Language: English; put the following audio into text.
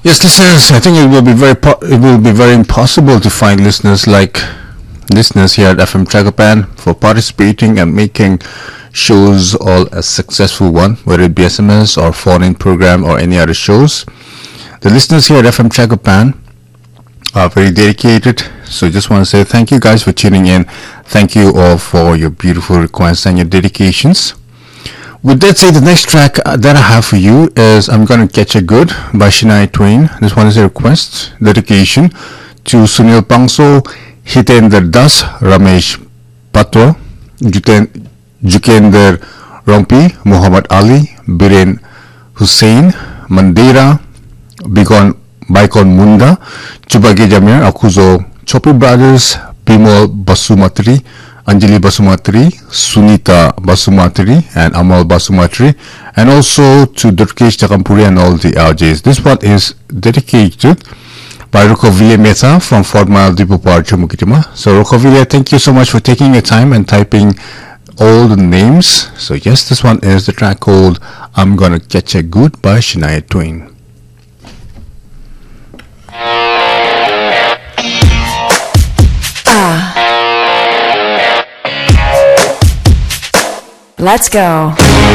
Yes, listeners, I think it will be very impossible to find listeners here at FM Tragapan for participating and making shows all a successful one, whether it be SMS or phone-in program or any other shows. The listeners here at FM Tragapan are very dedicated, so just want to say thank you guys for tuning in. Thank you all for your beautiful requests and your dedications. With that said, the next track that I have for you is I'm Gonna Catch a Good by Shania Twain. This one is a request, dedication to Sunil Pangso, Hitender Das, Ramesh Patwa, Jukender Rompi, Muhammad Ali, Biren Hussein, Mandira, Baikon Munda, Chubagi Jamir, Akuzo, Chopi Brothers, Bimol Basumatri, Anjali Basumatri, Sunita Basumatri, and Amal Basumatri, and also to Durkesh Chakampuri and all the RJs. This one is dedicated by Rokovile Mehta from Fort Mile Depot Park, Chumukitima. So Rokovile, thank you so much for taking your time and typing all the names. So yes, this one is the track called I'm Gonna Catch a Good by Shania Twain. Let's go.